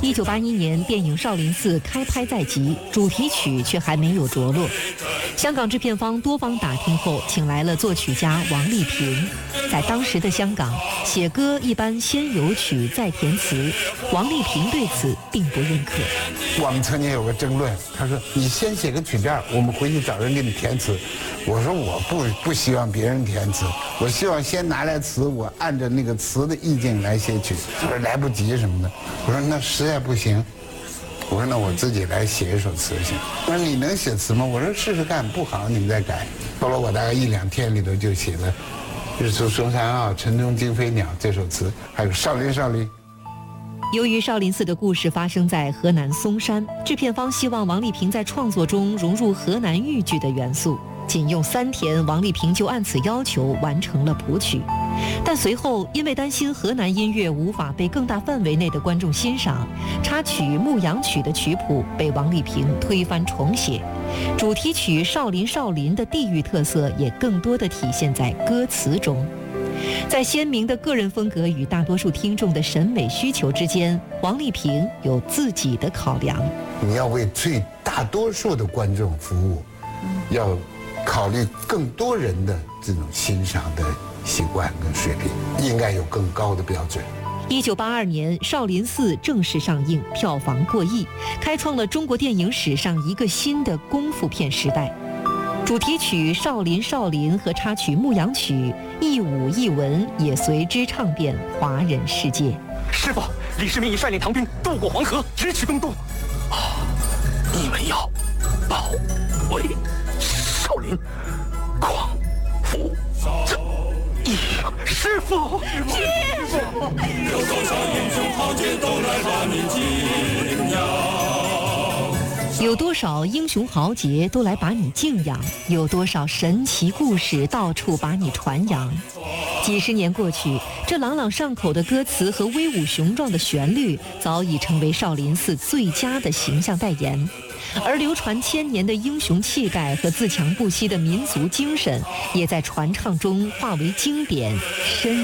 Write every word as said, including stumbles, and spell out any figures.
一九八一年，电影《少林寺》开拍在即，主题曲却还没有着落。香港制片方多方打听后，请来了作曲家王丽萍。在当时的香港，写歌一般先有曲再填词，王丽萍对此并不认可。 我们曾经有个争论，他说：“你先写个曲调，我们回去找人给你填词。”我说：“我不不希望别人填词，我希望先拿来词，我按照那个词的意境来写曲。”他说：“来不及什么的。”我说：“那实在不行。”我说：“那我自己来写一首词行。”他说：“你能写词吗？”我说：“试试看，不好你们再改。”后来我大概一两天里头就写了《日出嵩山坳》《晨钟惊飞鸟》这首词，还有《少林少林》。 由于少林寺的故事发生在河南嵩山，制片方希望王丽萍在创作中融入河南豫剧的元素。仅用三天，王丽萍就按此要求完成了谱曲。但随后因为担心河南音乐无法被更大范围内的观众欣赏，插曲《牧羊曲》的曲谱被王丽萍推翻重写。主题曲《少林少林》的地域特色也更多地体现在歌词中。在鲜明的个人风格与大多数听众的审美需求之间，王丽萍有自己的考量。 你要为最大多数的观众服务，要考虑更多人的这种欣赏的习惯跟水平，应该有更高的标准。 一九八二年，《少林寺》正式上映，票房过亿，开创了中国电影史上一个新的功夫片时代。主题曲《少林少林》和插曲《牧羊曲》一舞一文也随之唱遍华人世界。 师父，李世民已率领唐兵渡过黄河，直取东都。啊，你们要保卫少林，匡扶正义。师父，师父， 有多少英雄豪杰都来把你敬仰。 有多少英雄豪杰都来把你敬仰，有多少神奇故事到处把你传扬。几十年过去，这朗朗上口的歌词和威武雄壮的旋律早已成为少林寺最佳的形象代言，而流传千年的英雄气概和自强不息的民族精神也在传唱中化为经典，深